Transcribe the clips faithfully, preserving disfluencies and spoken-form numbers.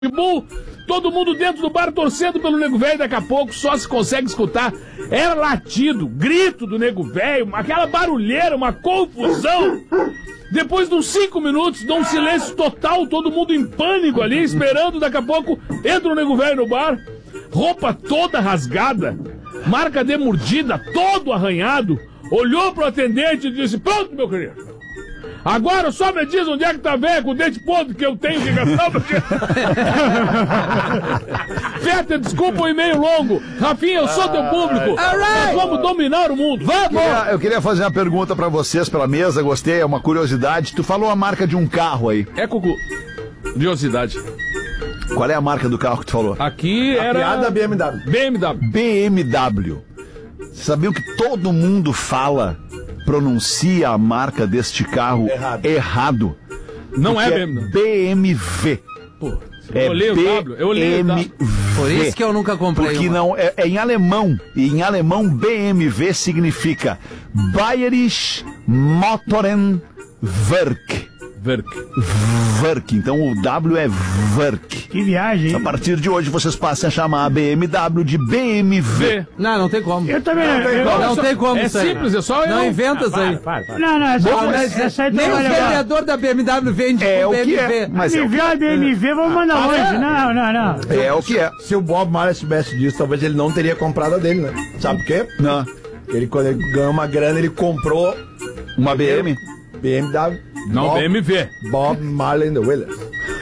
Bull, todo mundo dentro do bar torcendo pelo Nego Velho. Daqui a pouco só se consegue escutar era latido, grito do Nego Velho, aquela barulheira, uma confusão. Depois de uns cinco minutos, dá um silêncio total, todo mundo em pânico ali, esperando. Daqui a pouco entra o Nego Velho no bar, roupa toda rasgada, marca de mordida, todo arranhado. Olhou pro atendente e disse: pronto, meu querido, agora só me diz onde é que tá velho com o dente podre que eu tenho que gastar. Porque... Feta, desculpa o e-mail longo. Rafinha, eu sou teu público. Nós vamos dominar o mundo. Vamos! Eu queria, eu queria fazer uma pergunta pra vocês pela mesa, gostei, é uma curiosidade. Tu falou a marca de um carro aí. É, Cucu. Curiosidade. Qual é a marca do carro que tu falou? Aqui a era... piada B M W. B M W. B M W. Sabiam que todo mundo fala, pronuncia a marca deste carro errado? errado. Não é Porque B M W. B M W. Pô, É eu olhei o W. Eu olhei o W. Por isso que eu nunca comprei Porque uma. não é, é em alemão. E em alemão B M W significa Bayerisch Motorenwerk. Werk. Werk. Então o W é Werk. Que viagem, A hein? partir de hoje vocês passam a chamar a B M W de B M W. V. Não, não tem como. Eu também não. Não, eu- não tem como É isso aí. simples, é só eu. Não inventa isso aí. Não, não, essa, Não, mas essa, essa aí nem o trabalha lá. vendedor da B M W vende É com o que B M W. é. Mas é Me o que viu a B M W, vamos mandar longe. Não, não, não. é. É o que é. Se o Bob Marley soubesse disso, talvez ele não teria comprado a dele, né? Sabe por quê? Não. Ele, quando ele ganhou uma grana, ele comprou Uma B M? B M W. Não, Bob, B M W. Bob Marley and the Wailers.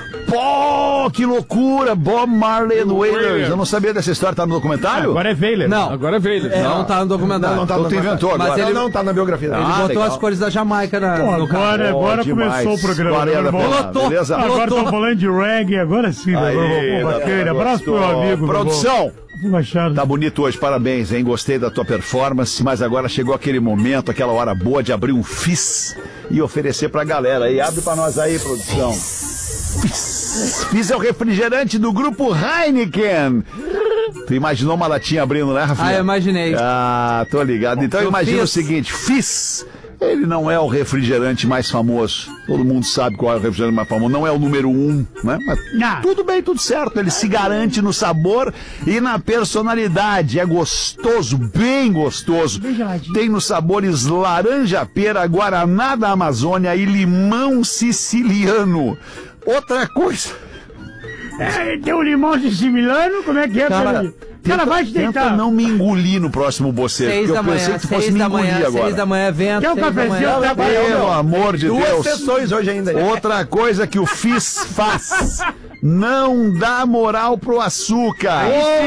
Pô, que loucura! Bob Marley and Wailers. Eu não sabia dessa história, tá no documentário? Agora é Veiler. Não, Agora é Veiler. não tá no documentário. Não, não tá Então no tu inventou Mas agora. ele Ele- não tá na biografia. Ele Ah, botou legal. as cores da Jamaica na, Pô, no carro. agora, agora demais. começou o programa. Glória Agora, a Deus. vamos- Beleza? agora Lotou. tô falando de reggae, agora sim. Aí, Agora, pô, bacana. Abraço pro meu gostou. amigo. Produção, meu Machado. tá bonito hoje, parabéns, hein? Gostei da tua performance, mas agora chegou aquele momento, aquela hora boa de abrir um Fizz e oferecer pra galera aí. Abre pra nós aí, produção. Fizz. Fizz é o refrigerante do grupo Heineken. Tu imaginou uma latinha abrindo, né, Rafinha? Ah, eu imaginei. Ah, tô ligado. Então Eu imagina fiz. o seguinte, Fizz, ele não é o refrigerante mais famoso. Todo mundo sabe qual é o refrigerante mais famoso. Não é o número um, né? Mas Não. tudo bem, tudo certo. Ele se garante no sabor e na personalidade. É gostoso, bem gostoso. Bem geladinho. Tem nos sabores laranja, pera, guaraná da Amazônia e limão siciliano. Outra coisa... É, tem um limão siciliano, como é que é? Cara, Cara, cara vai te Tenta deitar. não me engolir no próximo bocejo, Seis porque da eu pensei manhã, que tu fosse seis me da engolir manhã, agora. seis da manhã, vento, Quer um seis da cafezinho? manhã. Tá bom. Pelo amor de Duas Deus. sessões hoje ainda. Outra coisa que o Fizz faz, não dá moral pro açúcar.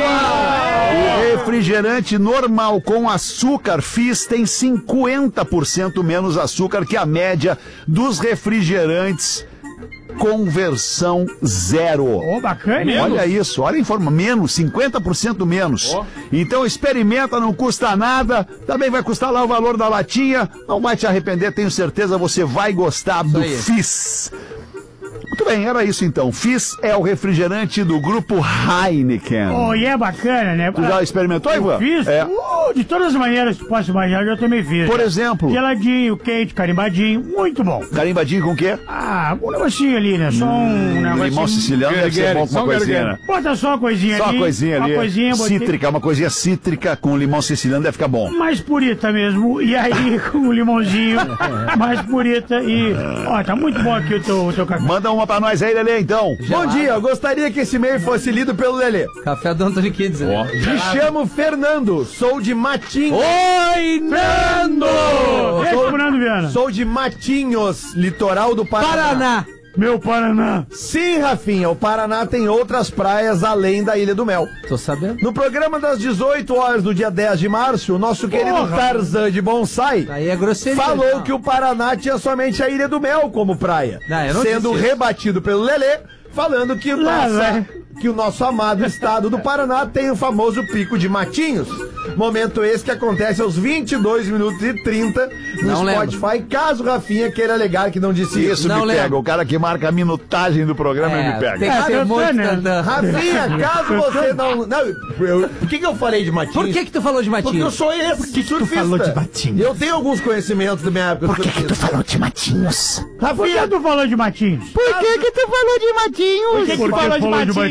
O refrigerante normal com açúcar Fizz tem cinquenta por cento menos açúcar que a média dos refrigerantes com versão zero. Ô, bacana. Olha isso, olha a informação, menos, cinquenta por cento menos. Ó. Então experimenta, não custa nada, também vai custar lá o valor da latinha, não vai te arrepender, tenho certeza, você vai gostar do aí. Fizz. Muito bem, era isso então. Fizz é o refrigerante do grupo Heineken. Oh, e é bacana, né? Tu já experimentou, Ivan? Fiz? É. Uh, de todas as maneiras que posso imaginar, eu também fiz. Por exemplo, Geladinho, quente, carimbadinho, muito bom. carimbadinho com o quê? Ah, um negocinho ali, né? Só um negocinho. Limão siciliano deve ser Guerguere, bom com só uma um coisinha, guerguere. né? Bota só uma coisinha Só ali. uma coisinha ali. Uma coisinha, botei- Cítrica, uma coisinha cítrica com limão siciliano deve ficar bom. mais purita mesmo. E aí, com o limãozinho, mais purita. E, ó, tá muito bom aqui o teu, o teu café. Manda uma pra nós aí, Lelê, então. Bom dia, eu gostaria que esse e-mail fosse lido pelo Lelê. Café do Anthony Kids. né? Me chamo Fernando, sou de Matinhos. Oi, Nando! Esse é o Fernando Viana. Sou de Matinhos, litoral do Paraná. Paraná. Meu Paraná. Sim, Rafinha, o Paraná tem outras praias além da Ilha do Mel. Tô sabendo. No programa das dezoito horas do dia dez de março, o nosso querido Porra. Tarzan de Bonsai Aí é grosseria. falou não. que o Paraná tinha somente a Ilha do Mel como praia, Não, eu não sendo disse isso. rebatido pelo Lelê, falando que, o Lá nossa- vai. que o nosso amado estado do Paraná tem o famoso Pico de Matinhos. Momento esse que acontece aos vinte e dois minutos e trinta no Não Spotify, caso Rafinha queira alegar que não disse isso. Isso Não me lembro. pega. O cara que marca a minutagem do programa É, me pega. tem que É, ser eu tô, muito né? tantã. Rafinha, caso você não... não eu, por que, que eu falei de Matinhos? Por que que tu falou de Porque eu Matinhos? sou esse, que tu surfista. falou de Matinhos? Eu tenho alguns conhecimentos da minha época. Por que, que tu falou de Matinhos? Por que Rafinha, tu falou de Matinhos? por que que tu falou de Matinhos? Por que que tu falou de Matinhos?